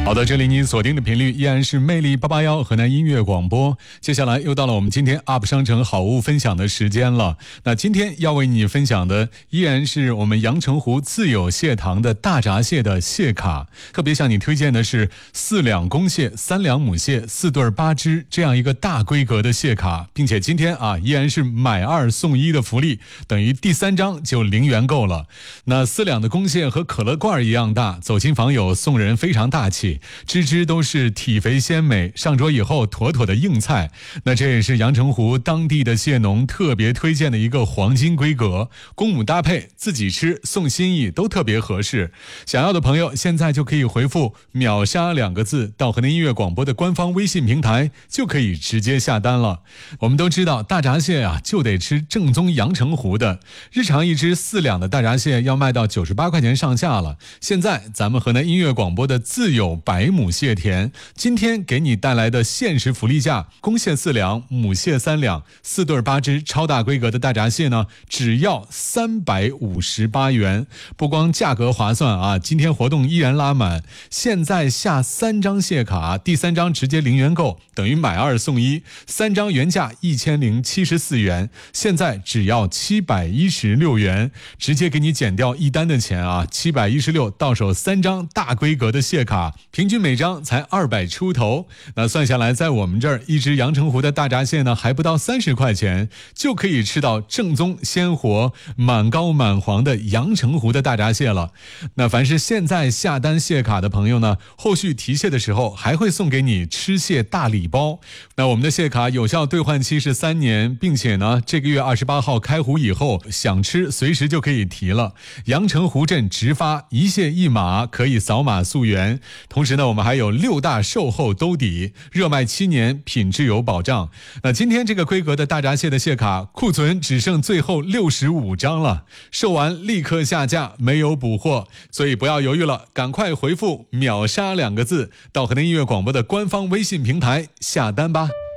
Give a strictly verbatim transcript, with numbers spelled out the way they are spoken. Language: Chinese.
好的，这里你锁定的频率依然是魅力八八幺河南音乐广播。接下来又到了我们今天 U P 商城好物分享的时间了。那今天要为你分享的依然是我们阳澄湖自有蟹塘的大闸蟹的蟹卡，特别向你推荐的是四两公蟹、三两母蟹、四对八只这样一个大规格的蟹卡，并且今天啊依然是买二送一的福利，等于第三张就零元购了。那四两的公蟹和可乐罐一样大，走亲访友送人非常大气，只只都是体肥鲜美，上桌以后妥妥的硬菜。那这也是阳澄湖当地的蟹农特别推荐的一个黄金规格，公母搭配，自己吃送心意都特别合适。想要的朋友现在就可以回复秒杀两个字到河南音乐广播的官方微信平台，就可以直接下单了。我们都知道大闸蟹啊就得吃正宗阳澄湖的，日常一只四两的大闸蟹要卖到九十八块钱上下了。现在咱们河南音乐广播的自有百亩蟹田，今天给你带来的限时福利价，公蟹四两，母蟹三两，四对八只超大规格的大闸蟹呢，只要三百五十八元。不光价格划算啊，今天活动依然拉满，现在下三张蟹卡，第三张直接零元购，等于买二送一，三张原价一千零七十四元，现在只要七百一十六元，直接给你减掉一单的钱啊，七百一十六到手三张大规格的蟹卡，平均每张才二百出头。那算下来，在我们这儿一只阳澄湖的大闸蟹呢，还不到三十块钱，就可以吃到正宗鲜活满膏满黄的阳澄湖的大闸蟹了。那凡是现在下单蟹卡的朋友呢，后续提蟹的时候还会送给你吃蟹大礼包。那我们的蟹卡有效兑换期是三年，并且呢，这个月二十八号开湖以后，想吃随时就可以提了。阳澄湖镇直发，一蟹一码，可以扫码溯源。同时呢，我们还有六大售后兜底，热卖七年，品质有保障。那今天这个规格的大闸蟹的蟹卡库存只剩最后六十五张了，售完立刻下架，没有补货，所以不要犹豫了，赶快回复秒杀两个字到河南音乐广播的官方微信平台下单吧。